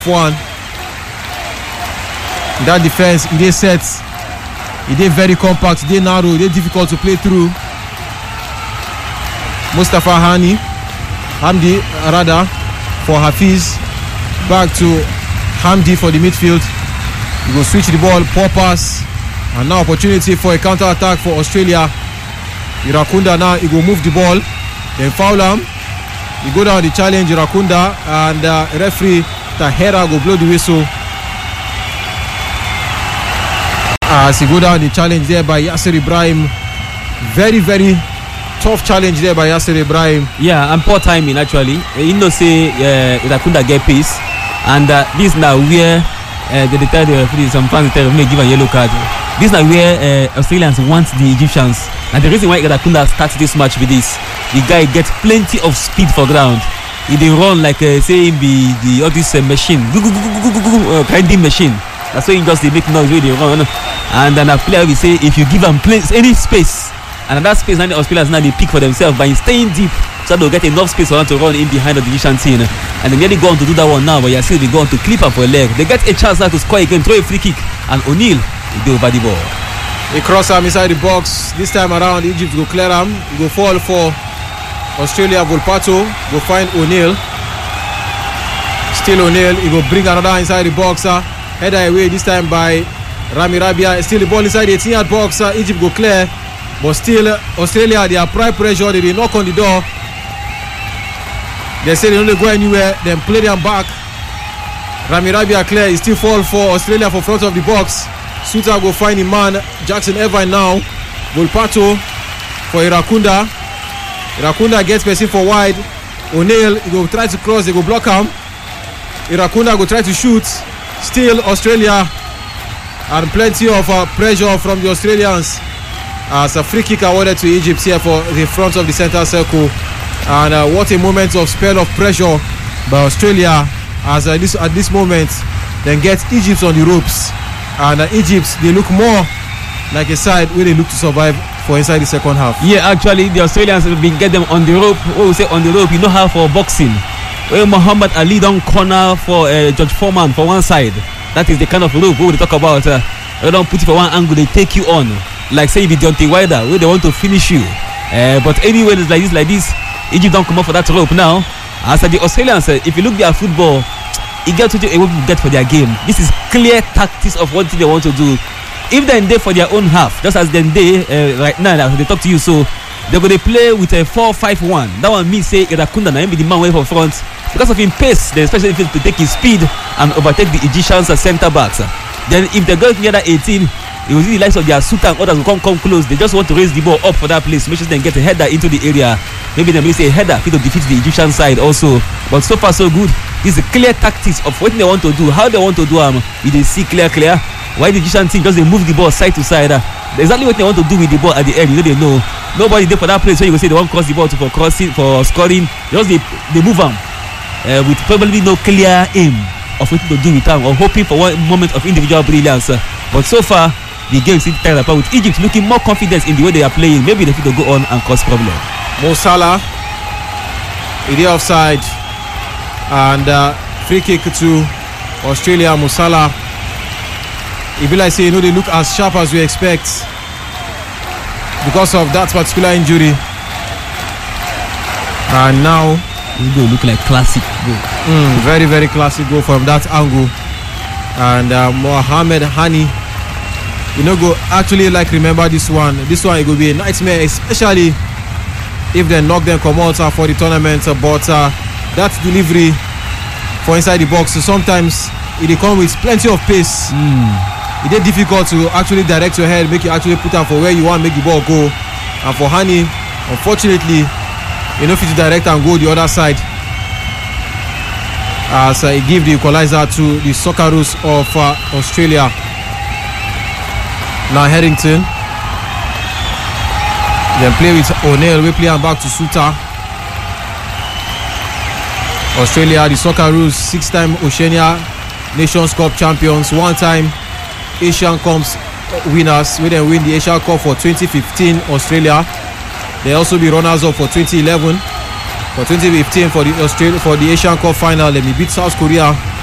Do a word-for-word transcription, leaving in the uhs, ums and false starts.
one. That defense, it is set. It is very compact, it is narrow, it is difficult to play through. Mustafa Hani, Hamdi rather, for Hafiz. Back to Hamdi for the midfield. He will switch the ball, poor pass. And now opportunity for a counter attack for Australia. Irakunda now, he will move the ball. Then foul him. He go down the challenge, Irakunda. And uh, referee Tahera will blow the whistle. As he go down the challenge there by Yasser Ibrahim. Very, very tough challenge there by Yasser Ibrahim. Yeah, and poor timing actually. You know, say uh, Irakunda get pace. And uh, this now where uh, they tell the referee, some fans tell me give a yellow card. This now where uh, Australians want the Egyptians. And the reason why Irakunda starts this match with this, the guy gets plenty of speed for ground. He dey run like uh, say him be the all this uh, machine, uh, grinding machine. That's why he just they make noise when they run. And then a player will say if you give them place, any space, and that space now the Australians now they pick for themselves by staying deep, so they'll get enough space for them to run in behind the Egyptian team. And they nearly go on to do that one now, but you're still they go on to clip up for a leg. They get a chance now to score again, throw a free kick, and O'Neal will go over the ball. He cross arm inside the box. This time around, Egypt go clear him. He go fall for Australia. Volpato go find O'Neal. Still O'Neal. He go bring another inside the box. Uh, header away this time by Rami Rabia. Still the ball inside the eighteen yard box. Uh, Egypt go clear, but still uh, Australia they apply pressure. They, they knock on the door. They say they don't go anywhere. Then play them back. Rami Rabia clear. He still fall for Australia for front of the box. Suta go find him man. Jackson Irvine now. Volpato for Irakunda. Irakunda gets person for wide. O'Neal, he go try to cross, they go block him. Irakunda go try to shoot. Still Australia. And plenty of uh, pressure from the Australians. As a free kick awarded to Egypt here for the front of the center circle. And uh, what a moment of spell of pressure by Australia. As uh, this, at this moment, then get Egypt on the ropes. And uh, Egypt, they look more like a side where they look to survive for inside the second half. Yeah, actually, the Australians have been get them on the rope. What we say on the rope, you know how for boxing. Where Muhammad Ali don't corner for uh, George Foreman for one side. That is the kind of rope we talk about. Uh, they don't put it for one angle, they take you on. Like say if it's Deontay Wilder, where they want to finish you. Uh, but anyway, it's like this, like this. Egypt don't come up for that rope now. As uh, the Australians, uh, if you look at football, it gets what you get for their game. This is clear tactics of what they want to do. If they're in there for their own half, just as they're there uh, right now, they talk to you, so they're going to play with a four five one. That one means say Irakunda na be the man way for front because of his pace. They especially if to take his speed and overtake the Egyptians as centre backs. Then if they go near that eighteen, it will see the likes of their Suta and others will come come close. They just want to raise the ball up for that place, make sure they get a header into the area. Maybe they may say a header to defeat the Egyptian side also. But so far so good. This is a clear tactics of what they want to do, how they want to do them. Um, you they see clear clear. Why the Egyptian team just they move the ball side to side. Uh, exactly what they want to do with the ball at the end. You know they know. Nobody there for that place where you go say they want to cross the ball to for crossing for scoring. Just they they move them uh, with probably no clear aim of what to do with them or hoping for one moment of individual brilliance. Uh, but so far the game seems tired apart with Egypt looking more confident in the way they are playing. Maybe they fit to go on and cause problem. Mo Salah, it is offside, and uh, free kick to Australia. Mo Salah, it be like say you know they look as sharp as we expect because of that particular injury, and now it will look like classic goal. Mm, very very classic goal from that angle, and uh, Mohamed Hani. You know, go actually like remember this one. This one it will be a nightmare, especially if they knock them come out for the tournament. But uh, that delivery for inside the box, so sometimes it come with plenty of pace. Mm. It is difficult to actually direct your head, make you actually put out for where you want, make the ball go. And for Hani, unfortunately, you know, fit to direct and go the other side. As uh, he give the equalizer to the Socceroos of uh, Australia. Now Herington. Then play with O'Neal. We play him back to Suta. Australia, the Socceroos, six-time Oceania Nations Cup champions, one-time Asian Cups winners. We then win the Asian Cup for twenty fifteen. Australia. They also be runners-up for twenty eleven. For twenty fifteen, for the Australia for the Asian Cup final, they beat South Korea